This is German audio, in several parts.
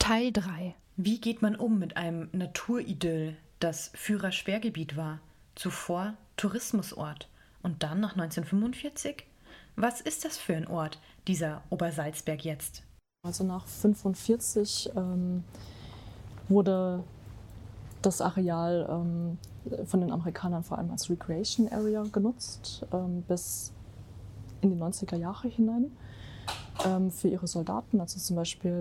Teil 3. Wie geht man um mit einem Naturidyll, das Führersperrgebiet war, zuvor Tourismusort und dann nach 1945? Was ist das für ein Ort, dieser Obersalzberg jetzt? Also nach 1945 wurde das Areal von den Amerikanern vor allem als Recreation Area genutzt, bis in die 90er Jahre hinein für ihre Soldaten. Also zum Beispiel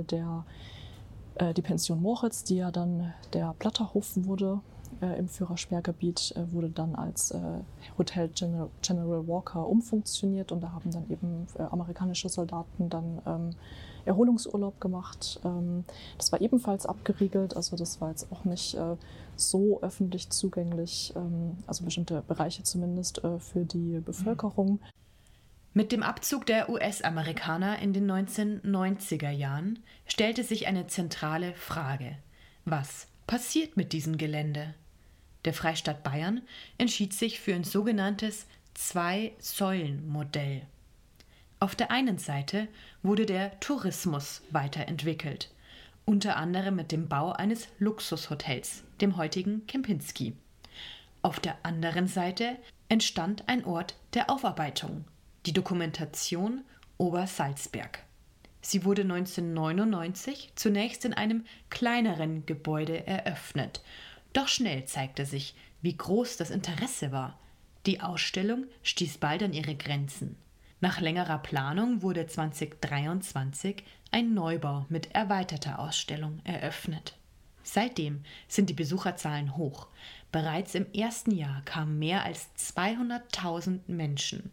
die Pension Moritz, die ja dann der Platterhof wurde im Führersperrgebiet, wurde dann als Hotel General Walker umfunktioniert und da haben dann eben amerikanische Soldaten dann Erholungsurlaub gemacht. Das war ebenfalls abgeriegelt, also das war jetzt auch nicht so öffentlich zugänglich, also bestimmte Bereiche zumindest für die Bevölkerung. Mit dem Abzug der US-Amerikaner in den 1990er Jahren stellte sich eine zentrale Frage. Was passiert mit diesem Gelände? Der Freistaat Bayern entschied sich für ein sogenanntes Zwei-Säulen-Modell. Auf der einen Seite wurde der Tourismus weiterentwickelt, unter anderem mit dem Bau eines Luxushotels, dem heutigen Kempinski. Auf der anderen Seite entstand ein Ort der Aufarbeitung, die Dokumentation Obersalzberg. Sie wurde 1999 zunächst in einem kleineren Gebäude eröffnet. Doch schnell zeigte sich, wie groß das Interesse war. Die Ausstellung stieß bald an ihre Grenzen. Nach längerer Planung wurde 2023 ein Neubau mit erweiterter Ausstellung eröffnet. Seitdem sind die Besucherzahlen hoch. Bereits im ersten Jahr kamen mehr als 200.000 Menschen.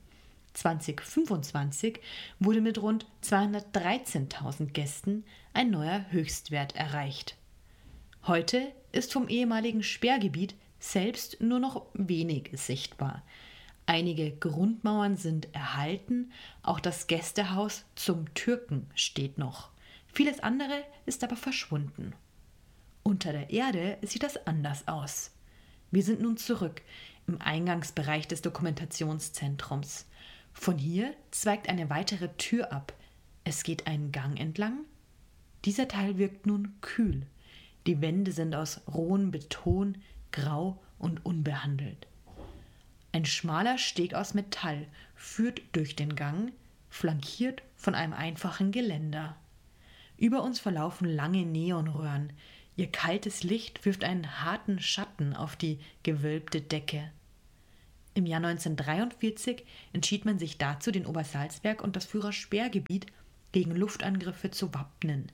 2025 wurde mit rund 213.000 Gästen ein neuer Höchstwert erreicht. Heute ist vom ehemaligen Sperrgebiet selbst nur noch wenig sichtbar. Einige Grundmauern sind erhalten, auch das Gästehaus zum Türken steht noch. Vieles andere ist aber verschwunden. Unter der Erde sieht das anders aus. Wir sind nun zurück im Eingangsbereich des Dokumentationszentrums. Von hier zweigt eine weitere Tür ab. Es geht einen Gang entlang. Dieser Teil wirkt nun kühl. Die Wände sind aus rohem Beton, grau und unbehandelt. Ein schmaler Steg aus Metall führt durch den Gang, flankiert von einem einfachen Geländer. Über uns verlaufen lange Neonröhren. Ihr kaltes Licht wirft einen harten Schatten auf die gewölbte Decke. Im Jahr 1943 entschied man sich dazu, den Obersalzberg und das Führersperrgebiet gegen Luftangriffe zu wappnen.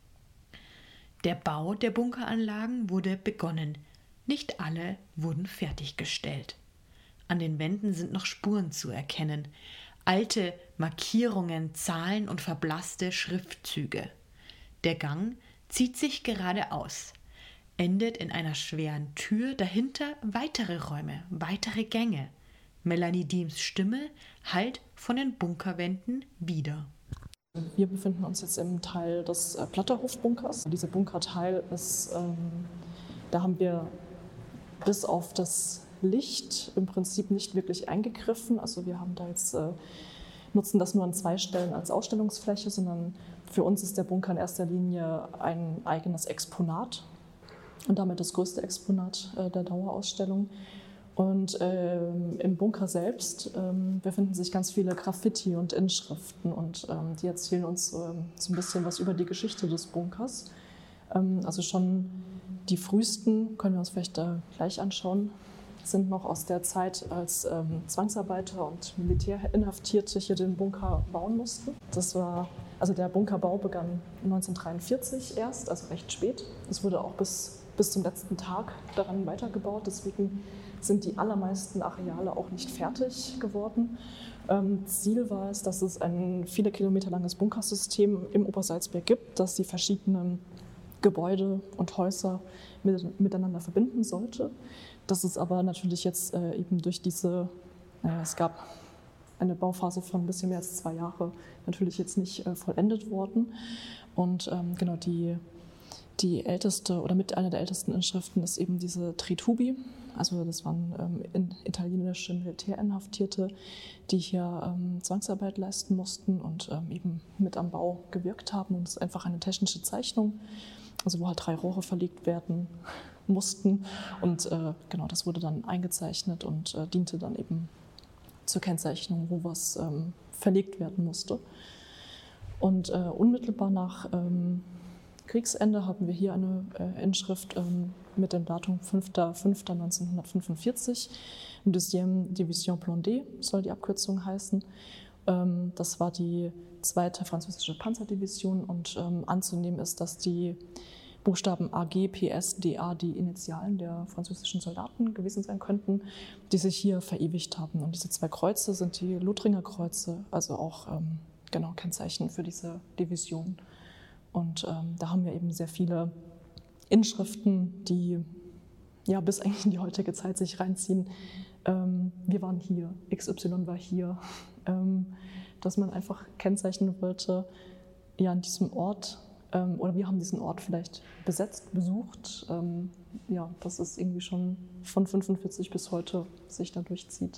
Der Bau der Bunkeranlagen wurde begonnen. Nicht alle wurden fertiggestellt. An den Wänden sind noch Spuren zu erkennen. Alte Markierungen, Zahlen und verblasste Schriftzüge. Der Gang zieht sich geradeaus, endet in einer schweren Tür, dahinter weitere Räume, weitere Gänge. Melanie Diems Stimme hallt von den Bunkerwänden wider. Wir befinden uns jetzt im Teil des Platterhofbunkers. Dieser Bunkerteil ist, da haben wir bis auf das Licht im Prinzip nicht wirklich eingegriffen. Also wir haben da jetzt, nutzen das nur an 2 Stellen als Ausstellungsfläche, sondern für uns ist der Bunker in erster Linie ein eigenes Exponat und damit das größte Exponat der Dauerausstellung. Und im Bunker selbst befinden sich ganz viele Graffiti und Inschriften und die erzählen uns so ein bisschen was über die Geschichte des Bunkers. Also schon die frühesten, können wir uns vielleicht gleich anschauen, sind noch aus der Zeit, als Zwangsarbeiter und Militärinhaftierte hier den Bunker bauen mussten. Also der Bunkerbau begann 1943 erst, also recht spät. Es wurde auch bis zum letzten Tag daran weitergebaut, deswegen sind die allermeisten Areale auch nicht fertig geworden. Ziel war es, dass es ein viele Kilometer langes Bunkersystem im Obersalzberg gibt, das die verschiedenen Gebäude und Häuser miteinander verbinden sollte. Das ist aber natürlich jetzt eben durch es gab eine Bauphase von ein bisschen mehr als 2 Jahre, natürlich jetzt nicht vollendet worden. Und genau die älteste oder mit einer der ältesten Inschriften ist eben diese Tritubi. Also das waren italienische Militärinhaftierte, die hier Zwangsarbeit leisten mussten und eben mit am Bau gewirkt haben. Und es ist einfach eine technische Zeichnung also wo halt 3 Rohre verlegt werden mussten. Und genau, das wurde dann eingezeichnet und diente dann eben zur Kennzeichnung, wo was verlegt werden musste. Und unmittelbar nach Kriegsende haben wir hier eine Inschrift mit dem Datum 5.5.1945. Deuxième Division Blindée soll die Abkürzung heißen. Das war die 2. französische Panzerdivision und anzunehmen ist, dass die Buchstaben AG, PS, DA die Initialen der französischen Soldaten gewesen sein könnten, die sich hier verewigt haben. Und diese 2 Kreuze sind die Lothringer Kreuze, also auch genau Kennzeichen für diese Division. Und da haben wir eben sehr viele Inschriften, die ja bis eigentlich in die heutige Zeit sich reinziehen. Wir waren hier, XY war hier, dass man einfach kennzeichnen wollte, ja, an diesem Ort, oder wir haben diesen Ort vielleicht besetzt, besucht. Ja, dass es irgendwie schon von 1945 bis heute sich da durchzieht.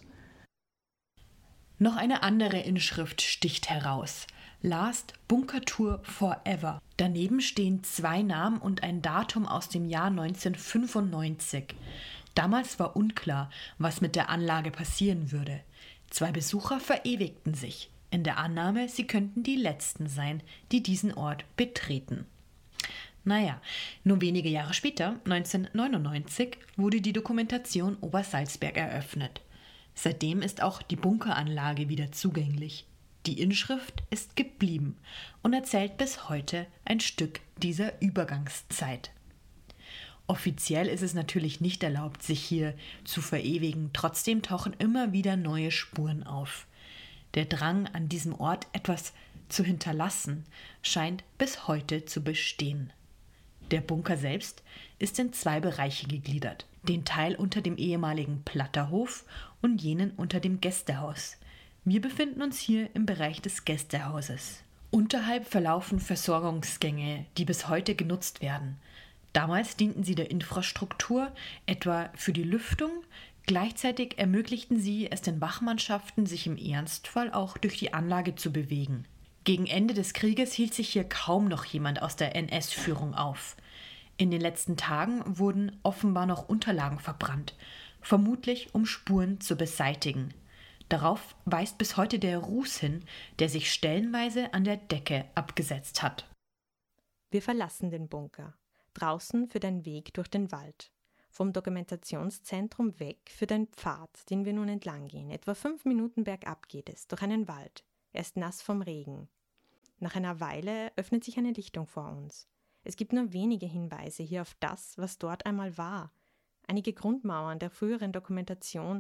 Noch eine andere Inschrift sticht heraus. Last Bunker Tour Forever. Daneben stehen 2 Namen und ein Datum aus dem Jahr 1995. Damals war unklar, was mit der Anlage passieren würde. 2 Besucher verewigten sich, in der Annahme, sie könnten die Letzten sein, die diesen Ort betreten. Naja, nur wenige Jahre später, 1999, wurde die Dokumentation Obersalzberg eröffnet. Seitdem ist auch die Bunkeranlage wieder zugänglich. Die Inschrift ist geblieben und erzählt bis heute ein Stück dieser Übergangszeit. Offiziell ist es natürlich nicht erlaubt, sich hier zu verewigen. Trotzdem tauchen immer wieder neue Spuren auf. Der Drang, an diesem Ort etwas zu hinterlassen, scheint bis heute zu bestehen. Der Bunker selbst ist in 2 Bereiche gegliedert. Den Teil unter dem ehemaligen Platterhof und jenen unter dem Gästehaus. Wir befinden uns hier im Bereich des Gästehauses. Unterhalb verlaufen Versorgungsgänge, die bis heute genutzt werden. Damals dienten sie der Infrastruktur, etwa für die Lüftung. Gleichzeitig ermöglichten sie es den Wachmannschaften, sich im Ernstfall auch durch die Anlage zu bewegen. Gegen Ende des Krieges hielt sich hier kaum noch jemand aus der NS-Führung auf. In den letzten Tagen wurden offenbar noch Unterlagen verbrannt, vermutlich um Spuren zu beseitigen. Darauf weist bis heute der Ruß hin, der sich stellenweise an der Decke abgesetzt hat. Wir verlassen den Bunker. Draußen führt ein Weg durch den Wald. Vom Dokumentationszentrum weg führt ein Pfad, den wir nun entlang gehen. Etwa 5 Minuten bergab geht es, durch einen Wald. Er ist nass vom Regen. Nach einer Weile öffnet sich eine Lichtung vor uns. Es gibt nur wenige Hinweise hier auf das, was dort einmal war. Einige Grundmauern der früheren Dokumentation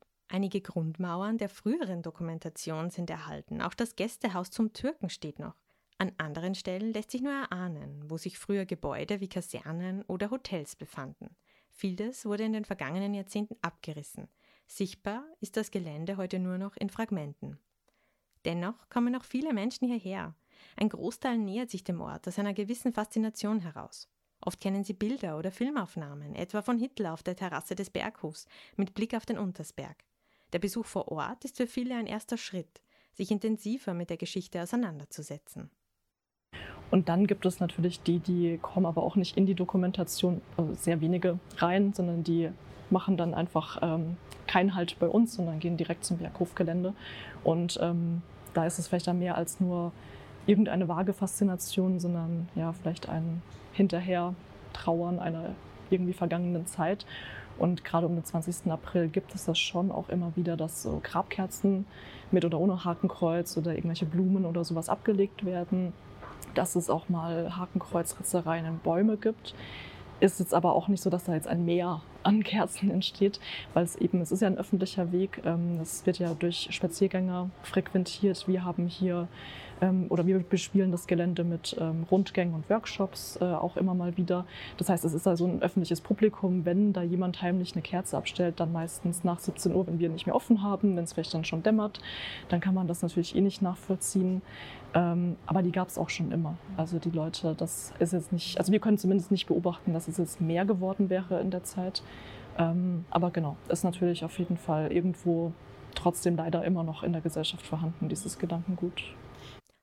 sind erhalten. Auch das Gästehaus zum Türken steht noch. An anderen Stellen lässt sich nur erahnen, wo sich früher Gebäude wie Kasernen oder Hotels befanden. Vieles wurde in den vergangenen Jahrzehnten abgerissen. Sichtbar ist das Gelände heute nur noch in Fragmenten. Dennoch kommen noch viele Menschen hierher. Ein Großteil nähert sich dem Ort aus einer gewissen Faszination heraus. Oft kennen sie Bilder oder Filmaufnahmen, etwa von Hitler auf der Terrasse des Berghofs mit Blick auf den Untersberg. Der Besuch vor Ort ist für viele ein erster Schritt, sich intensiver mit der Geschichte auseinanderzusetzen. Und dann gibt es natürlich die kommen aber auch nicht in die Dokumentation, also sehr wenige rein, sondern die machen dann einfach keinen Halt bei uns, sondern gehen direkt zum Berghofgelände. Und da ist es vielleicht dann mehr als nur irgendeine vage Faszination, sondern ja, vielleicht ein Hinterher-Trauern einer irgendwie vergangenen Zeit. Und gerade um den 20. April gibt es das schon auch immer wieder, dass so Grabkerzen mit oder ohne Hakenkreuz oder irgendwelche Blumen oder sowas abgelegt werden. Dass es auch mal Hakenkreuzritzereien in Bäume gibt. Ist jetzt aber auch nicht so, dass da jetzt ein Meer an Kerzen entsteht, weil es ist ja ein öffentlicher Weg. Es wird ja durch Spaziergänger frequentiert. Wir haben hier wir bespielen das Gelände mit Rundgängen und Workshops auch immer mal wieder. Das heißt, es ist da so ein öffentliches Publikum. Wenn da jemand heimlich eine Kerze abstellt, dann meistens nach 17 Uhr, wenn wir nicht mehr offen haben, wenn es vielleicht dann schon dämmert, dann kann man das natürlich nicht nachvollziehen. Aber die gab es auch schon immer. Also die Leute, das ist jetzt nicht, also wir können zumindest nicht beobachten, dass es jetzt mehr geworden wäre in der Zeit. Aber genau, ist natürlich auf jeden Fall irgendwo trotzdem leider immer noch in der Gesellschaft vorhanden, dieses Gedankengut.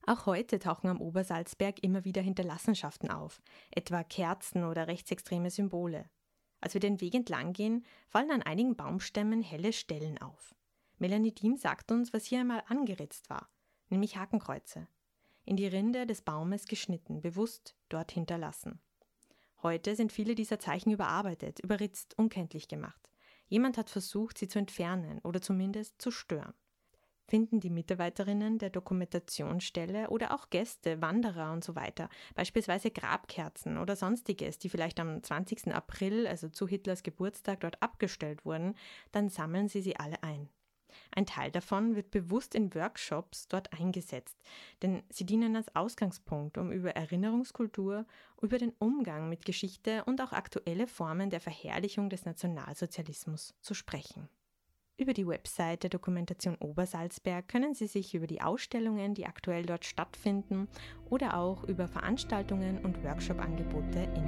Auch heute tauchen am Obersalzberg immer wieder Hinterlassenschaften auf, etwa Kerzen oder rechtsextreme Symbole. Als wir den Weg entlang gehen, fallen an einigen Baumstämmen helle Stellen auf. Melanie Diem sagt uns, was hier einmal angeritzt war, nämlich Hakenkreuze. In die Rinde des Baumes geschnitten, bewusst dort hinterlassen. Heute sind viele dieser Zeichen überarbeitet, überritzt, unkenntlich gemacht. Jemand hat versucht, sie zu entfernen oder zumindest zu stören. Finden die Mitarbeiterinnen der Dokumentationsstelle oder auch Gäste, Wanderer und so weiter, beispielsweise Grabkerzen oder Sonstiges, die vielleicht am 20. April, also zu Hitlers Geburtstag, dort abgestellt wurden, dann sammeln sie alle ein. Ein Teil davon wird bewusst in Workshops dort eingesetzt, denn sie dienen als Ausgangspunkt, um über Erinnerungskultur, über den Umgang mit Geschichte und auch aktuelle Formen der Verherrlichung des Nationalsozialismus zu sprechen. Über die Website der Dokumentation Obersalzberg können Sie sich über die Ausstellungen, die aktuell dort stattfinden, oder auch über Veranstaltungen und Workshop-Angebote informieren.